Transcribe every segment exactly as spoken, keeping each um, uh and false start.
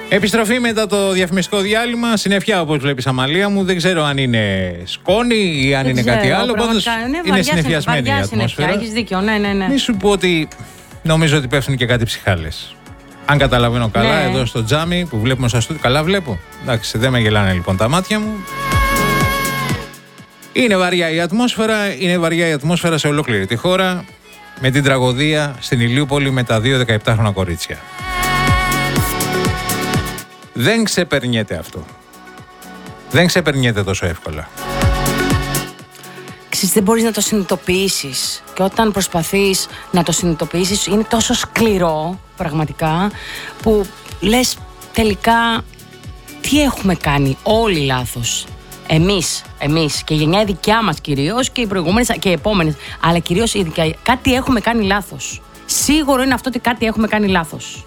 Επιστροφή μετά το διαφημιστικό διάλειμμα. Συννεφιά, όπως βλέπεις, Αμαλία μου. Δεν ξέρω αν είναι σκόνη ή αν δεν είναι ξέρω, κάτι άλλο. Πάντως είναι, είναι συννεφιασμένη η ατμόσφαιρα. Έχεις δίκιο, ναι, ναι, ναι. Μη σου πω ότι νομίζω ότι πέφτουν και κάτι ψυχάλες. Αν καταλαβαίνω καλά, ναι. Εδώ στο τζάμι που βλέπουμε στο στούντιο. Καλά βλέπω. Εντάξει, δεν με γελάνε λοιπόν τα μάτια μου. Είναι βαριά η ατμόσφαιρα. Είναι βαριά η ατμόσφαιρα σε ολόκληρη τη χώρα. Με την τραγωδία στην Ηλιούπολη με τα δύο δεκαεπτάχρονα κορίτσια. Δεν ξεπερνιέται αυτό. Δεν ξεπερνιέται τόσο εύκολα. Ξέρεις, δεν μπορείς να το συνειδητοποιήσεις. Και όταν προσπαθείς να το συνειδητοποιήσεις είναι τόσο σκληρό πραγματικά που λες τελικά τι έχουμε κάνει όλοι λάθος. Εμείς, εμείς και η γενιά η δικιά μας κυρίως και οι προηγούμενες και οι επόμενες, αλλά κυρίως η δικιά, κάτι έχουμε κάνει λάθος. Σίγουρο είναι αυτό ότι κάτι έχουμε κάνει λάθος.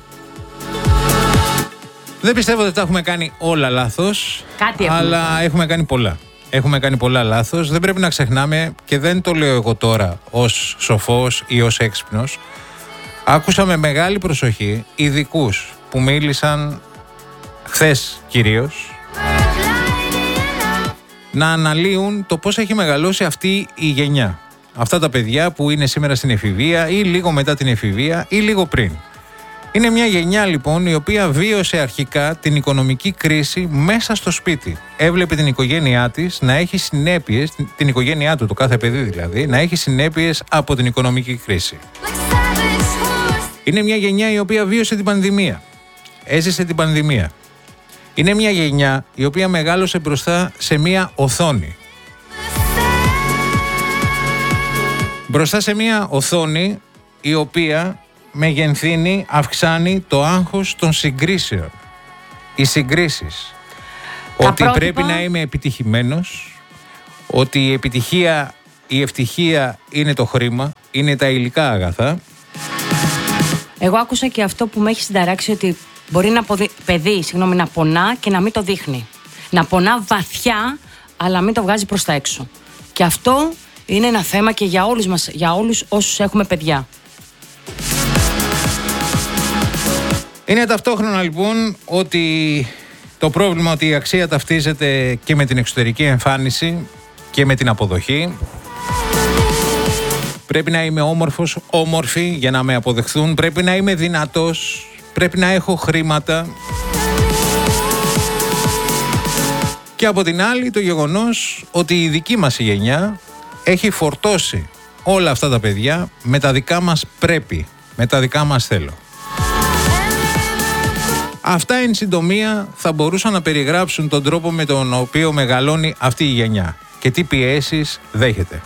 Δεν πιστεύω ότι τα έχουμε κάνει όλα λάθος, κάτι έχουμε αλλά κάνει. έχουμε κάνει πολλά. Έχουμε κάνει πολλά λάθος. Δεν πρέπει να ξεχνάμε, και δεν το λέω εγώ τώρα ως σοφός ή ως έξυπνος. Άκουσα με μεγάλη προσοχή ειδικούς που μίλησαν χθες κυρίως να αναλύουν το πώς έχει μεγαλώσει αυτή η γενιά. Αυτά τα παιδιά που είναι σήμερα στην εφηβεία ή λίγο μετά την εφηβεία ή λίγο πριν. Είναι μια γενιά λοιπόν η οποία βίωσε αρχικά την οικονομική κρίση μέσα στο σπίτι. Έβλεπε την οικογένειά της να έχει συνέπειες, την οικογένειά του, το κάθε παιδί δηλαδή, να έχει συνέπειες από την οικονομική κρίση. Είναι μια γενιά η οποία βίωσε την πανδημία. Έζησε την πανδημία. Είναι μια γενιά η οποία μεγάλωσε μπροστά σε μια οθόνη. Μπροστά σε μια οθόνη η οποία μεγενθύνει, αυξάνει το άγχος των συγκρίσεων. Οι συγκρίσεις. Τα ότι πρότυπα... πρέπει να είμαι επιτυχημένος, ότι η επιτυχία, η ευτυχία είναι το χρήμα, είναι τα υλικά αγαθά. Εγώ άκουσα και αυτό που με έχει συνταράξει, ότι μπορεί να ποδι... παιδί συγγνώμη, να πονά και να μην το δείχνει. Να πονά βαθιά, αλλά μην το βγάζει προς τα έξω. Και αυτό είναι ένα θέμα και για όλους μας, για όλους όσους έχουμε παιδιά. Είναι ταυτόχρονα λοιπόν ότι το πρόβλημα ότι η αξία ταυτίζεται και με την εξωτερική εμφάνιση και με την αποδοχή. Πρέπει να είμαι όμορφος, όμορφη για να με αποδεχθούν. Πρέπει να είμαι δυνατός. Πρέπει να έχω χρήματα. Και από την άλλη το γεγονός ότι η δική μας η γενιά έχει φορτώσει όλα αυτά τα παιδιά με τα δικά μας πρέπει, με τα δικά μας θέλω. Αυτά εν συντομία θα μπορούσαν να περιγράψουν τον τρόπο με τον οποίο μεγαλώνει αυτή η γενιά και τι πιέσεις δέχεται.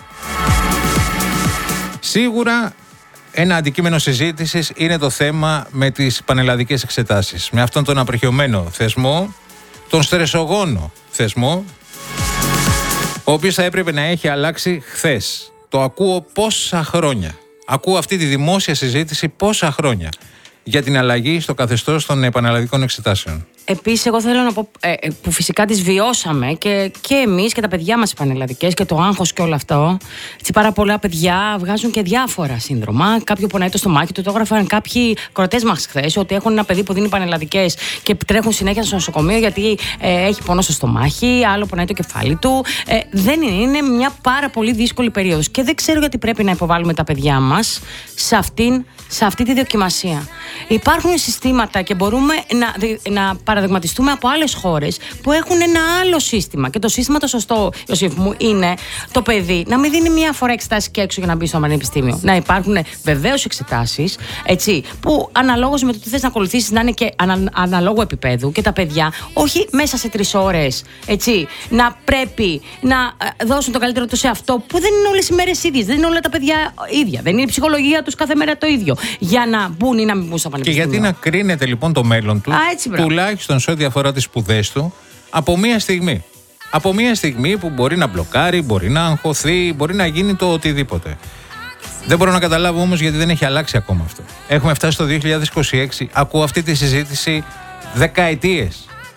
Σίγουρα ένα αντικείμενο συζήτησης είναι το θέμα με τις πανελλαδικές εξετάσεις. Με αυτόν τον απερχιωμένο θεσμό, τον στρεσογόνο θεσμό, ο οποίος θα έπρεπε να έχει αλλάξει χθες. Το ακούω πόσα χρόνια. Ακούω αυτή τη δημόσια συζήτηση πόσα χρόνια για την αλλαγή στο καθεστώς των πανελλαδικών εξετάσεων. Επίσης, εγώ θέλω να πω ε, που φυσικά τις βιώσαμε και, και εμείς και τα παιδιά μας οι πανελλαδικές και το άγχος και όλο αυτό. Έτσι, πάρα πολλά παιδιά βγάζουν και διάφορα σύνδρομα. Κάποιο πονάει το στομάχι του, το έγραφαν κάποιοι κορωτές μας χθες, ότι έχουν ένα παιδί που δίνει πανελλαδικές και τρέχουν συνέχεια στο νοσοκομείο γιατί ε, έχει πόνο στο στομάχι, άλλο πονάει το κεφάλι του. Ε, δεν είναι, είναι μια πάρα πολύ δύσκολη περίοδος. Και δεν ξέρω γιατί πρέπει να υποβάλουμε τα παιδιά μας σε αυτήν. Σε αυτή τη δοκιμασία. Υπάρχουν συστήματα και μπορούμε να, να παραδειγματιστούμε από άλλες χώρες που έχουν ένα άλλο σύστημα. Και το σύστημα το σωστό, Ιωσήφ μου, είναι το παιδί να μην δίνει μία φορά εξετάσεις και έξω για να μπει στο πανεπιστήμιο. Να υπάρχουν βεβαίως εξετάσεις, έτσι, που αναλόγως με το τι θες να ακολουθήσεις να είναι και ανα, αναλόγου επίπεδου και τα παιδιά, όχι μέσα σε τρεις ώρες, έτσι, να πρέπει να δώσουν το καλύτερο τους σε αυτό που δεν είναι όλες οι μέρες ίδιες, δεν είναι όλα τα παιδιά ίδια, δεν είναι η ψυχολογία τους κάθε μέρα το ίδιο. Για να μπουν ή να μην μπουν στο πανεπιστήμιο. Και γιατί να κρίνεται λοιπόν το μέλλον του, Α, έτσι, τουλάχιστον σε ό,τι αφορά τις σπουδές του, από μία στιγμή. Από μία στιγμή που μπορεί να μπλοκάρει, μπορεί να αγχωθεί, μπορεί να γίνει το οτιδήποτε. Δεν μπορώ να καταλάβω όμως γιατί δεν έχει αλλάξει ακόμα αυτό. Έχουμε φτάσει στο δύο χιλιάδες είκοσι έξι, ακούω αυτή τη συζήτηση δεκαετίες.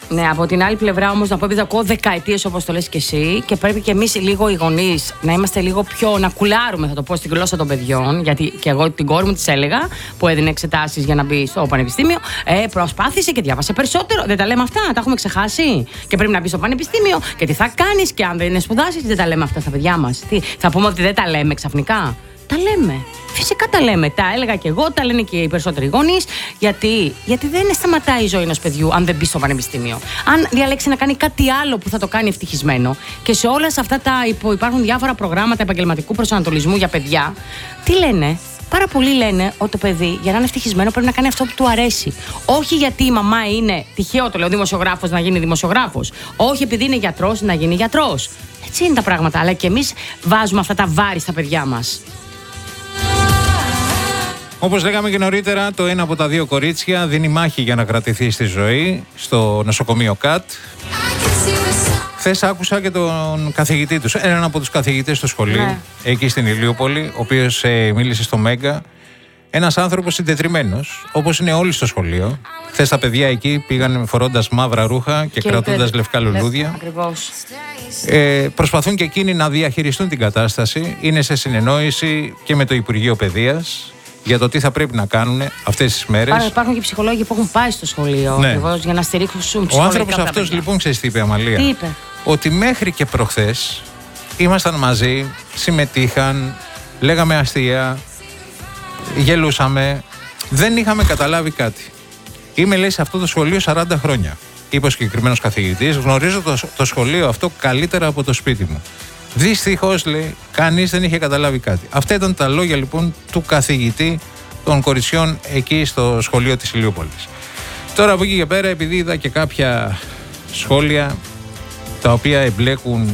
Ναι, από την άλλη πλευρά όμως να πω, επειδή ακούω δεκαετίες όπως το λες και εσύ, και πρέπει και εμείς λίγο οι γονείς να είμαστε λίγο πιο, να κουλάρουμε, θα το πω, στην γλώσσα των παιδιών. Γιατί και εγώ την κόρη μου της έλεγα, που έδινε εξετάσεις για να μπει στο πανεπιστήμιο, ε, προσπάθησε και διάβασε περισσότερο. Δεν τα λέμε αυτά, τα έχουμε ξεχάσει. Και πρέπει να μπει στο πανεπιστήμιο και τι θα κάνεις, και αν δεν σπουδάσεις, δεν τα λέμε αυτά στα παιδιά μας. Τι, θα πούμε ότι δεν τα λέμε ξαφνικά? Τα λέμε. Φυσικά τα λέμε. Τα έλεγα και εγώ, τα λένε και οι περισσότεροι γονείς. Γιατί? Γιατί δεν σταματάει η ζωή ενός παιδιού αν δεν μπει στο πανεπιστήμιο. Αν διαλέξει να κάνει κάτι άλλο που θα το κάνει ευτυχισμένο. Και σε όλα αυτά τα υπο, υπάρχουν διάφορα προγράμματα επαγγελματικού προσανατολισμού για παιδιά. Τι λένε? Πάρα πολλοί λένε ότι το παιδί για να είναι ευτυχισμένο πρέπει να κάνει αυτό που του αρέσει. Όχι γιατί η μαμά είναι, τυχαίο το λέω, δημοσιογράφος, να γίνει δημοσιογράφος. Όχι επειδή είναι γιατρός να γίνει γιατρός. Έτσι είναι τα πράγματα. Αλλά και εμείς βάζουμε αυτά τα βάρη στα παιδιά μας. Όπως λέγαμε και νωρίτερα, το ένα από τα δύο κορίτσια δίνει μάχη για να κρατηθεί στη ζωή στο νοσοκομείο ΚΑΤ. Χθες άκουσα και τον καθηγητή τους, έναν από τους καθηγητές του σχολείου, ναι, εκεί στην Ηλιούπολη, ο οποίος ε, μίλησε στο Μέγκα. Ένας άνθρωπος συντετριμμένος, όπως είναι όλοι στο σχολείο. Χθες τα παιδιά εκεί πήγαν φορώντας μαύρα ρούχα και, και κρατώντας λευκά λουλούδια. Ακριβώς. Ε, προσπαθούν και εκείνοι να διαχειριστούν την κατάσταση. Είναι σε συνεννόηση και με το Υπουργείο Παιδείας για το τι θα πρέπει να κάνουν αυτές τις μέρες. Υπάρχουν και ψυχολόγοι που έχουν πάει στο σχολείο, ναι, ακριβώς, για να στηρίξουν ψυχολογικά. Ο άνθρωπος αυτός λοιπόν, ξέρεις τι είπε, Αμαλία? Τι είπε? Ότι μέχρι και προχθές ήμασταν μαζί, συμμετείχαν, λέγαμε αστεία, γελούσαμε, δεν είχαμε καταλάβει κάτι. Είμαι, λέει, σε αυτό το σχολείο σαράντα χρόνια. Είπε ο συγκεκριμένος καθηγητής, γνωρίζω το, το σχολείο αυτό καλύτερα από το σπίτι μου. Δυστυχώς, λέει, κανείς δεν είχε καταλάβει κάτι. Αυτά ήταν τα λόγια λοιπόν του καθηγητή των κοριτσιών εκεί στο σχολείο της Ηλιούπολης. Τώρα από εκεί και πέρα, επειδή είδα και κάποια σχόλια τα οποία εμπλέκουν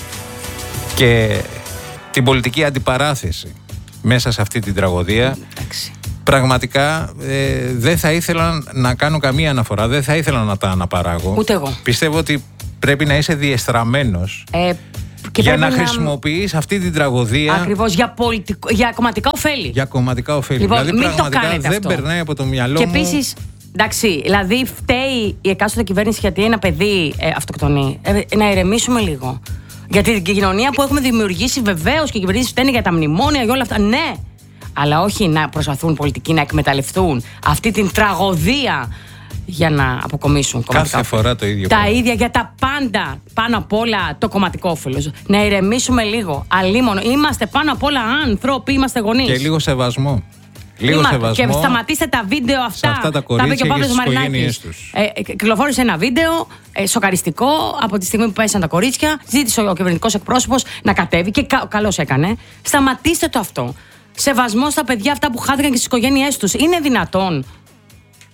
και την πολιτική αντιπαράθεση μέσα σε αυτή την τραγωδία, εντάξει, πραγματικά ε, δεν θα ήθελα να κάνω καμία αναφορά, δεν θα ήθελα να τα αναπαράγω. Ούτε εγώ. Πιστεύω ότι πρέπει να είσαι διεστραμμένος ε, και για να, να χρησιμοποιείς αυτή την τραγωδία. Ακριβώς, για, πολιτικο... για κομματικά ωφέλη. Για κομματικά ωφέλη. Λοιπόν, δηλαδή πραγματικά δεν αυτό. περνάει από το μυαλό και μου. Και επίσης, εντάξει, δηλαδή φταίει η εκάστοτε κυβέρνηση γιατί ένα παιδί ε, αυτοκτονεί. Ε, να ηρεμήσουμε λίγο. Γιατί την κοινωνία που έχουμε δημιουργήσει, βεβαίως και οι κυβερνήσεις φταίνουν για τα μνημόνια, για όλα αυτά. Ναι, αλλά όχι να προσπαθούν πολιτικοί να εκμεταλλευτούν αυτή την τραγωδία για να αποκομίσουν κομματικά. Κάθε φορά το ίδιο. Τα πράγμα. ίδια για τα πάντα. Πάνω απ' όλα το κομματικό όφελος. Να ηρεμήσουμε λίγο. Αλίμονο. Είμαστε πάνω απ' όλα άνθρωποι, είμαστε γονείς. Και λίγο σεβασμό. Λίγο Είμαστε. σεβασμό. Και σταματήστε τα βίντεο αυτά. Σε αυτά τα κορίτσια και, και στις οικογένειές τους. Ε, κυκλοφόρησε ένα βίντεο ε, σοκαριστικό από τη στιγμή που πέσαν τα κορίτσια. Ζήτησε ο κυβερνητικός εκπρόσωπος να κατέβει και κα, καλώς έκανε. Σταματήστε το αυτό. Σεβασμό στα παιδιά αυτά που χάθηκαν και στις οικογένειές τους. Είναι δυνατόν?